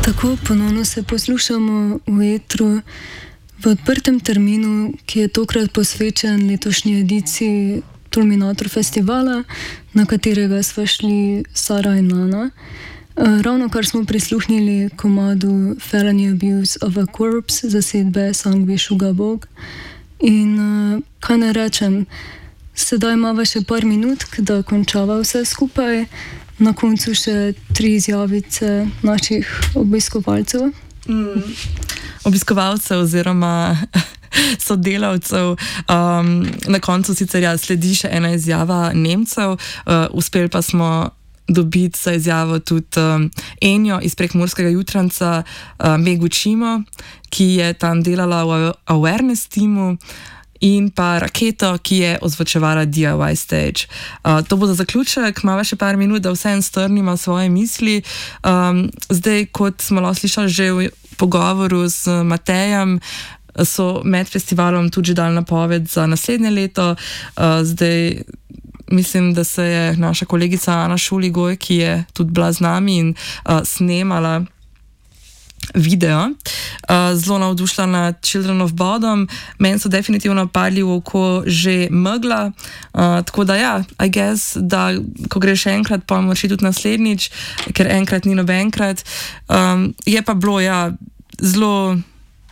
Tako ponovno se poslušamo v etru v odprtem terminu, ki je tokrat posvečen letošnji ediciji Tulminator festivala, na katerega sva šli Sara in Nana. Ravno kar smo prisluhnili komadu Felony Abuse of a Corpse zasedbe Sangvi Shugabog. In kaj ne rečem, sedaj imamo še par minutk, da končava vse skupaj. Na koncu še 3 izjavice naših obiskovalcev. Obiskovalcev oziroma sodelavcev. Na koncu sicer sledi še ena izjava Nemcev. Uspeli pa smo dobiti za izjavo tudi Enjo iz Prekmurskega jutranca, Megu Čimo, ki je tam delala v awareness teamu, in pa Raketo, ki je ozvočevala DIY Stage. To bo za zaključek, imamo še par minut, da vseeno strnimo svoje misli. Zdaj, kot smo lahko slišali že v pogovoru z Matejem, so med festivalom tudi že dali napoved za naslednje leto. Zdaj mislim, da se je naša kolegica Ana Šuligoj, ki je tudi bila z nami in snemala video, zelo navdušila nad Children of Bodom. Meni so definitivno padli v oko že Megla, tako da I guess, da ko greš enkrat, pa moraš tudi naslednjič, ker enkrat ni nobenkrat. Je pa bilo zelo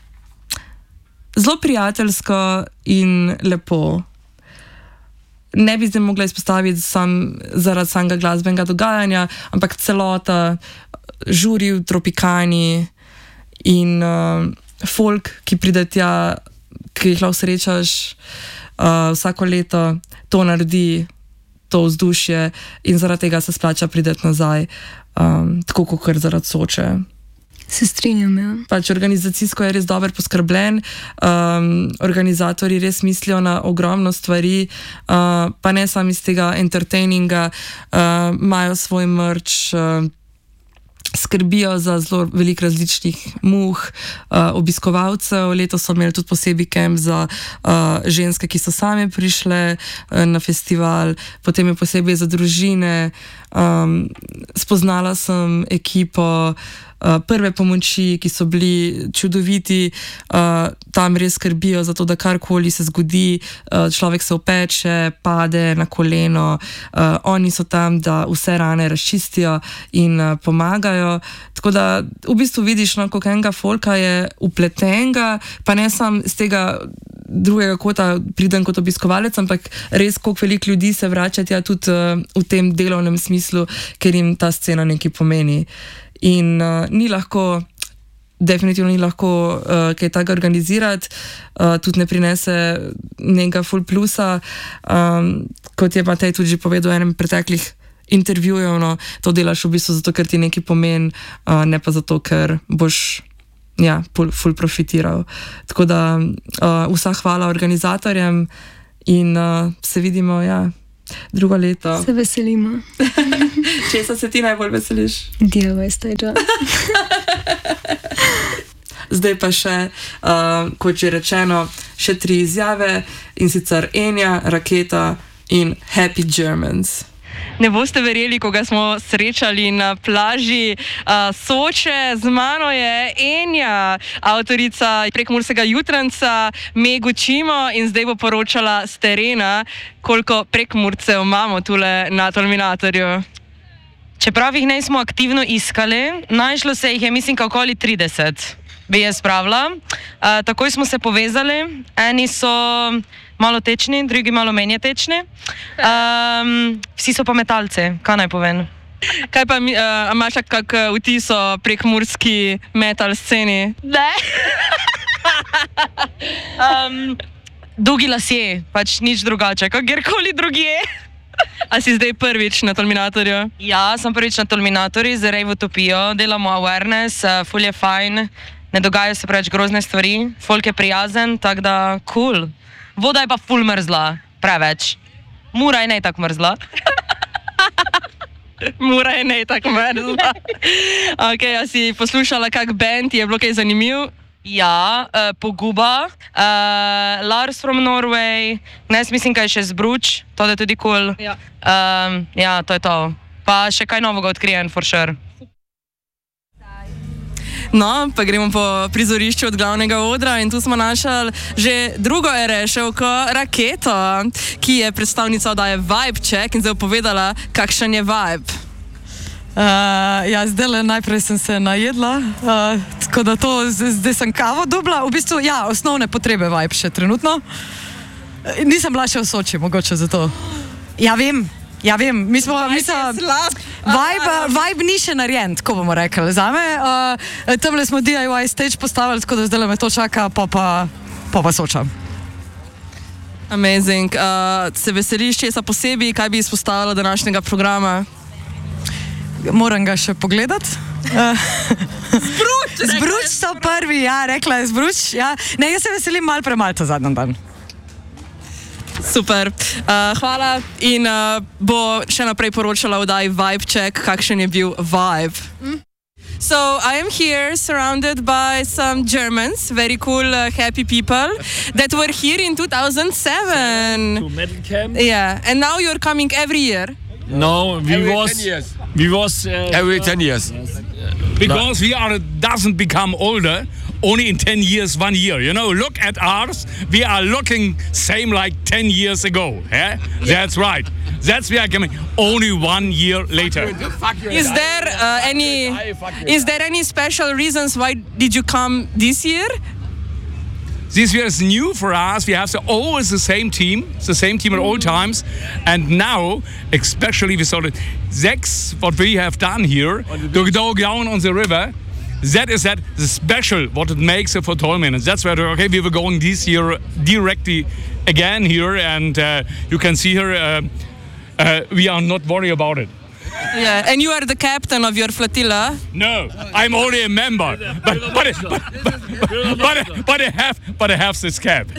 prijateljsko in lepo. Ne bi zdaj mogla izpostaviti zaradi samega glasbenega dogajanja, ampak celota, žuri v Tropikani in folk, ki pride tja, ki jih lahko srečaš vsako leto, to naredi to vzdušje in zaradi tega se splača priti nazaj, tako kot zaradi Soče. Se strinjam, ja. Pač organizacijsko je res dobro poskrbljen, organizatorji res mislijo na ogromno stvari, pa ne samo iz tega entertaininga, imajo svoj merch, skrbijo za zelo veliko različnih muh, obiskovalcev. Letos so imeli tudi posebej kamp za ženske, ki so same prišle na festival, potem je posebej za družine. Spoznala sem ekipo prve pomoči, ki so bili čudoviti, tam res skrbijo za to, da karkoli se zgodi, človek se opeče, pade na koleno, oni so tam, da vse rane razčistijo in pomagajo. Tako da v bistvu vidiš, koliko enega folka je upletenega, pa ne samo z tega drugega kota pridem kot obiskovalec, ampak res koliko veliko ljudi se vrača tja tudi v tem delovnem smislu, ker jim ta scena nekaj pomeni. In ni lahko, definitivno ni lahko kaj tako organizirati, tudi ne prinese nekega full plusa, kot je Matej tudi že povedal v enem preteklih intervjujev, to delaš v bistvu zato, ker ti nekaj pomeni, ne pa zato, ker boš full profitiral. Tako da vsa hvala organizatorjem in se vidimo, drugo leto. Se veselimo. Česa se ti najbolj veseliš? DIY Stage. Zdaj pa še, kot že rečeno, še 3 izjave, in sicer Enja, Raketa in Happy Germans. Ne boste verjeli, ko ga smo srečali na plaži Soče. Z mano je Enja, avtorica Prekmurskega jutranca, Megu Čimo, in zdaj bo poročala s terena, koliko Prekmurcev imamo tule na Tulminatorju. Čeprav jih nismo aktivno iskali, našlo se jih je, mislim, okoli 30, bi jaz pravila. Takoj smo se povezali, eni so malo tečni, drugi malo menje tečni. Vsi so pa metalci, kaj naj povem. Kaj pa imaš kak vtis o prekmurski metal sceni? Ne. Dolgi lasje, pač nič drugače, kot kjerkoli drugje. A si zdaj prvič na Tulminatorju? Ja, sem prvič na Tulminatorju, z Rave Utopijo, delamo awareness, ful je fajn, ne dogajajo se preveč grozne stvari, folk je prijazen, tako da cool. Voda je pa ful mrzla, preveč. Mura je ne tako mrzla. Mura je ne tako mrzla. Ok, a si poslušala kak band, je bilo kaj zanimiv? Ja, Poguba, Lars from Norway, mislim, kaj še Zbruč, to je tudi cool. Ja. Ja, to je to. Pa še kaj novega odkrijem, for sure. No, pa gremo po prizorišču od glavnega odra in tu smo našli že drugo Ereševko, Raketo, ki je predstavnica oddaje Vibe Check in zdaj povedala, kakšen je vibe. Ja, zdaj najprej sem se najedla, tako da zdaj sem kavo dobila. V bistvu, ja, osnovne potrebe Vibe še trenutno. Nisem bila še v Soči, mogoče zato. Ja, vem. Mi smo Vibe ni še narejen, tako bomo rekli. Zame, tamle smo DIY stage postavili, tako da zdaj me to čaka, pa Soča. Amazing. Se veseliš česa posebej, kaj bi izpostavila današnjega programa? Moram ga še pogledati. Zbruč so prvi, ja, rekla je Zbruč. Ja. Ne, jaz se veselim malo premalo ta zadnji dan. Super, hvala in bo še naprej poročala oddaji Vibe Check, kakšen je bil vibe. So I am here surrounded by some Germans, very cool, happy people that were here in 2007. To metal camp? Yeah, and now you're coming every year. No, we was every 10 years. Because doesn't become older. Only in 10 years, 1 year. You know, look at ours. We are looking same like 10 years ago. Yeah? That's right. That's we are coming only 1 year later. Is there any special reasons why did you come this year? This year is new for us. We have always the same team at all times. And now, especially we saw the 6, what we have done here, to go down on the river. That is the special what it makes for 12 minutes. That's where we were going this year directly again here, and you can see here we are not worried about it. Yeah, and you are the captain of your flotilla. No, I'm only a member, but I have this cap.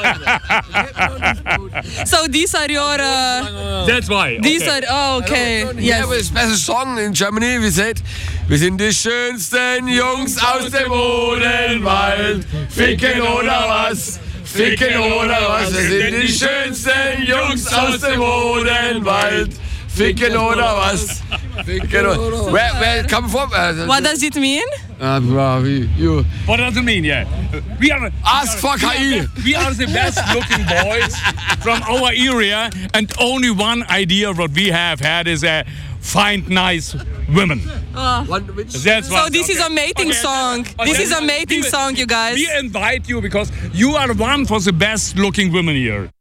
So these are your. That's why. These are okay. We have a special song in Germany. We said, wir sind die schönsten Jungs aus dem Odenwald. Ficken oder was? Ficken oder was? Wir sind die schönsten Jungs aus dem Odenwald. Ficken oder was? Ficken oder... Where come from? What does it mean? What does it mean, yeah? Ask for KI. We are the best looking boys from our area, and only one idea what we have had is find nice women. That's so this is a mating song. This is a mating song, you guys. We invite you because you are one for the best looking women here.